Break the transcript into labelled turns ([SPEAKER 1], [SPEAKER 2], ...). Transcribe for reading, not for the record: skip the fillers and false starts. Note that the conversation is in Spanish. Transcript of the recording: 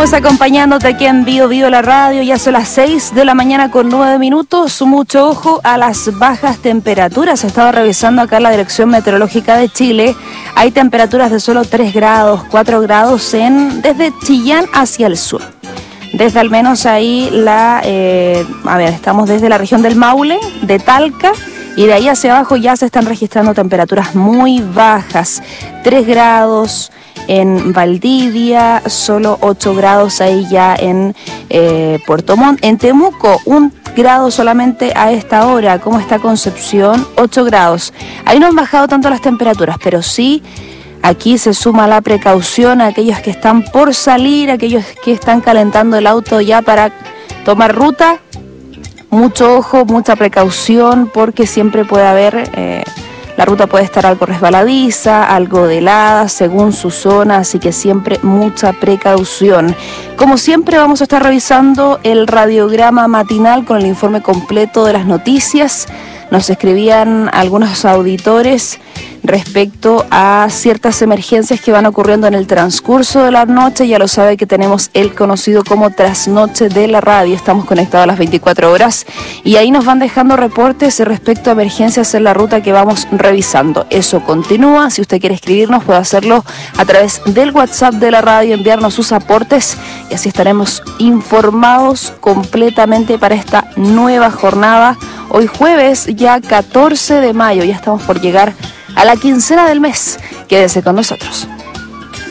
[SPEAKER 1] Seguimos acompañándote aquí en Bio Bio la radio. Ya son las 6 de la mañana con 9 minutos. Mucho ojo a las bajas temperaturas. He estado revisando acá la Dirección Meteorológica de Chile. Hay temperaturas de solo 3 grados, 4 grados desde Chillán hacia el sur. Desde al menos ahí estamos desde la región del Maule, de Talca, y de ahí hacia abajo ya se están registrando temperaturas muy bajas. 3 grados en Valdivia, solo 8 grados ahí ya en Puerto Montt. En Temuco, 1 grado solamente a esta hora. ¿Cómo está Concepción? 8 grados. Ahí no han bajado tanto las temperaturas, pero sí aquí se suma la precaución a aquellos que están por salir, aquellos que están calentando el auto ya para tomar ruta. Mucho ojo, mucha precaución, porque siempre puede haber... la ruta puede estar algo resbaladiza, algo de helada, según su zona, así que siempre mucha precaución. Como siempre, vamos a estar revisando el radiograma matinal con el informe completo de las noticias. Nos escribían algunos auditores respecto a ciertas emergencias que van ocurriendo en el transcurso de la noche. Ya lo sabe que tenemos el conocido como trasnoche de la radio. Estamos conectados a las 24 horas y ahí nos van dejando reportes respecto a emergencias en la ruta que vamos revisando. Eso continúa. Si usted quiere escribirnos, puede hacerlo a través del WhatsApp de la radio, enviarnos sus aportes y así estaremos informados completamente para esta nueva jornada. Hoy jueves, ya 14 de mayo, ya estamos por llegar a la quincena del mes. Quédese con nosotros.